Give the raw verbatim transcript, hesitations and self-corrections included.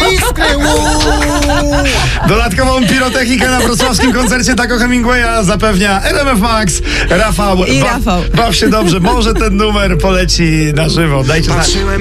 iskry. Uuu. Dodatkową pirotechnikę na wrocławskim koncercie Taco Hemingwaya zapewnia R M F Max. Rafał, I ba- Rafał. baw się dobrze. Może ten numer poleci na żywo. Dajcie znać.